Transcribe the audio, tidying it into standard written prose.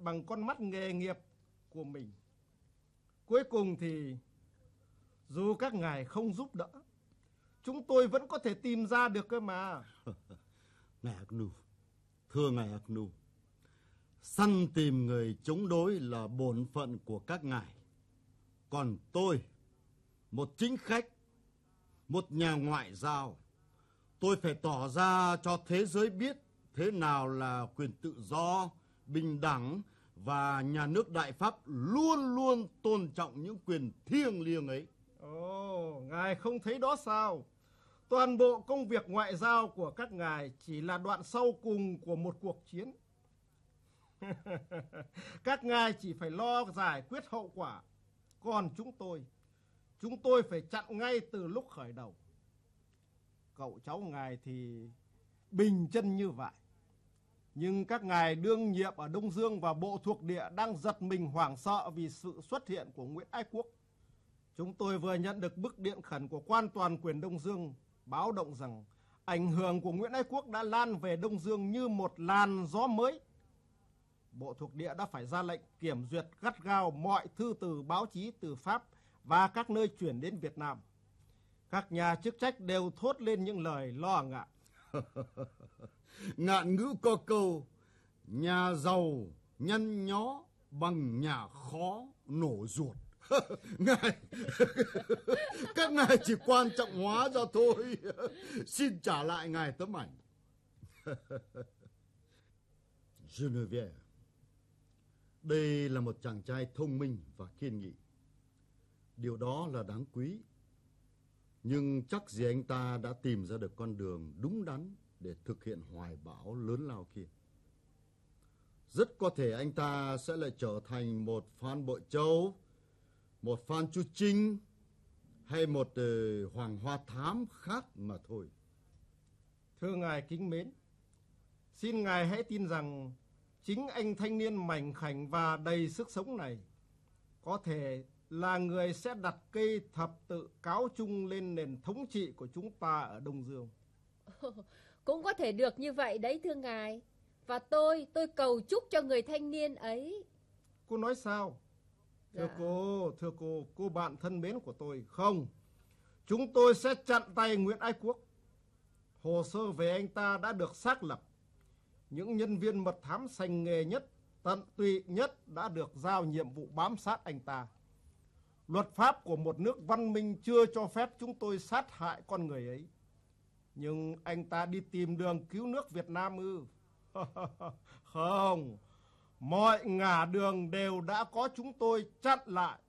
bằng con mắt nghề nghiệp của mình. Cuối cùng thì dù các ngài không giúp đỡ, chúng tôi vẫn có thể tìm ra được cơ mà. Ngài Agnew, thưa ngài Agnew, săn tìm người chống đối là bổn phận của các ngài. Còn tôi, một chính khách, một nhà ngoại giao, tôi phải tỏ ra cho thế giới biết thế nào là quyền tự do, bình đẳng và nhà nước Đại Pháp luôn luôn tôn trọng những quyền thiêng liêng ấy. Ồ, ngài không thấy đó sao? Toàn bộ công việc ngoại giao của các ngài chỉ là đoạn sau cùng của một cuộc chiến. Các ngài chỉ phải lo giải quyết hậu quả. Còn chúng tôi phải chặn ngay từ lúc khởi đầu. Cậu cháu ngài thì bình chân như vậy. Nhưng các ngài đương nhiệm ở Đông Dương và bộ thuộc địa đang giật mình hoảng sợ vì sự xuất hiện của Nguyễn Ái Quốc. Chúng tôi vừa nhận được bức điện khẩn của quan toàn quyền Đông Dương báo động rằng ảnh hưởng của Nguyễn Ái Quốc đã lan về Đông Dương như một làn gió mới. Bộ thuộc địa đã phải ra lệnh kiểm duyệt gắt gao mọi thư từ báo chí từ Pháp và các nơi chuyển đến Việt Nam. Các nhà chức trách đều thốt lên những lời lo ngại. Ngạn ngữ có câu, nhà giàu nhăn nhó bằng nhà khó nổ ruột. Các ngài chỉ quan trọng hóa ra thôi. Xin trả lại ngài tấm ảnh. Geneviève, đây là một chàng trai thông minh và kiên nghị. Điều đó là đáng quý. Nhưng chắc gì anh ta đã tìm ra được con đường đúng đắn để thực hiện hoài bão lớn lao kia. Rất có thể anh ta sẽ lại trở thành một Phan Bội Châu, một Phan Chu Trinh hay một Hoàng Hoa Thám khác mà thôi. Thưa ngài kính mến, xin ngài hãy tin rằng chính anh thanh niên mảnh khảnh và đầy sức sống này có thể là người sẽ đặt cây thập tự cáo chung lên nền thống trị của chúng ta ở Đông Dương. Cũng có thể được như vậy đấy thưa ngài. Và tôi cầu chúc cho người thanh niên ấy. Cô nói sao? Dạ. Thưa cô bạn thân mến của tôi, không. Chúng tôi sẽ chặn tay Nguyễn Ái Quốc. Hồ sơ về anh ta đã được xác lập. Những nhân viên mật thám sành nghề nhất, tận tụy nhất đã được giao nhiệm vụ bám sát anh ta. Luật pháp của một nước văn minh chưa cho phép chúng tôi sát hại con người ấy. Nhưng anh ta đi tìm đường cứu nước Việt Nam ư? Không, mọi ngả đường đều đã có chúng tôi chặn lại.